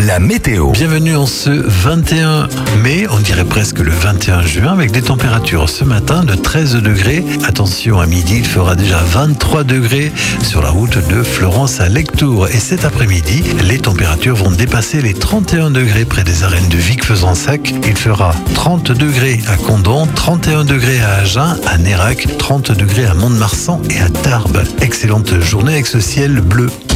la météo. Bienvenue en ce 21 mai, on dirait presque le 21 juin, avec des températures ce matin de 13 degrés. Attention, à midi, il fera déjà 23 degrés sur la route de Florence à Lectoure. Et cet après-midi, les températures vont dépasser les 31 degrés près des arènes de Vic-Fezensac. Il fera 30 degrés à Condom, 31 degrés à Agen, à Nérac, 30 degrés à Mont-de-Marsan et à Tarbes. Excellente journée avec ce ciel bleu.